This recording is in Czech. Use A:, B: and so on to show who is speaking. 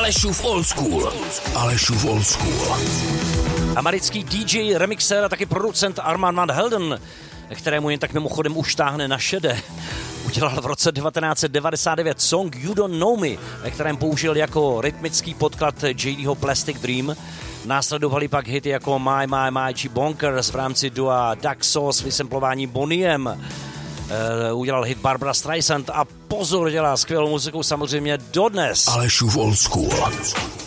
A: Alešův Old School. Alešův Old School.
B: Americký DJ, remixér a taky producent Armand Van Helden, kterému jen tak mimochodem už táhne na šede, udělal v roce 1999 song You Don't Know Me, ve kterém použil jako rytmický podklad JDho Plastic Dream. Následovaly pak hity jako My či Bonkers v rámci dua Daxo s vysamplováním Boniem. Udělal hit Barbara Streisand a pozor, dělá skvělou muziku samozřejmě dodnes.
A: Alešův Old School.